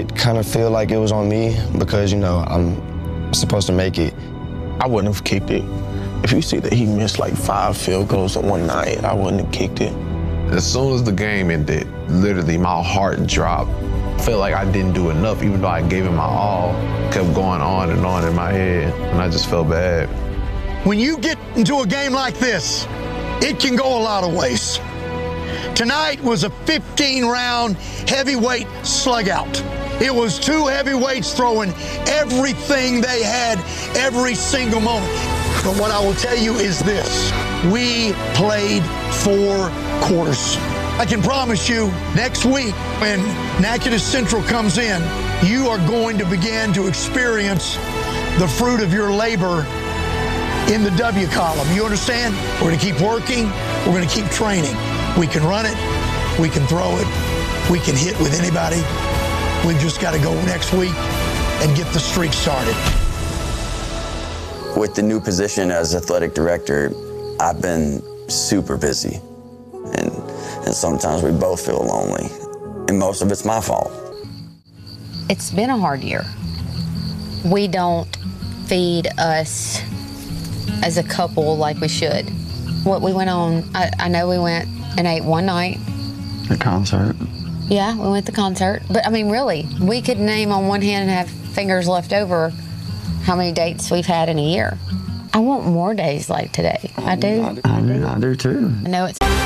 did kind of feel like it was on me because, you know, I'm supposed to make it. I wouldn't have kicked it. If you see that he missed like 5 field goals in one night, I wouldn't have kicked it. As soon as the game ended, literally my heart dropped. I felt like I didn't do enough, even though I gave it my all. Kept going on and on in my head, and I just felt bad. When you get into a game like this, it can go a lot of ways. Tonight was a 15-round heavyweight slugout. It was 2 heavyweights throwing everything they had every single moment. But what I will tell you is this: we played 4 quarters. I can promise you, next week, when Natchitoches Central comes in, you are going to begin to experience the fruit of your labor in the W column. You understand? We're going to keep working. We're going to keep training. We can run it. We can throw it. We can hit with anybody. We've just got to go next week and get the streak started. With the new position as athletic director, I've been super busy. And sometimes we both feel lonely. And most of it's my fault. It's been a hard year. We don't feed us as a couple like we should. What we went on, I know we went and ate one night. The concert. Yeah, we went to the concert. But I mean, really, we could name on one hand and have fingers left over how many dates we've had in a year. I want more days like today. I do. I do too. I know it's